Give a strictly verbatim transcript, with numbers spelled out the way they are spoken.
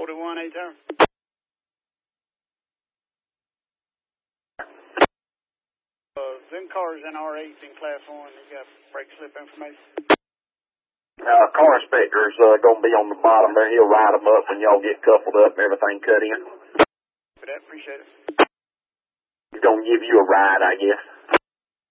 forty-one, eight zero. Uh, them cars in R eight in class one, you got brake slip information? Uh, car inspector's uh, going to be on the bottom there. He'll ride them up when y'all get coupled up and everything cut in. For that, appreciate it. He's going to give you a ride, I guess.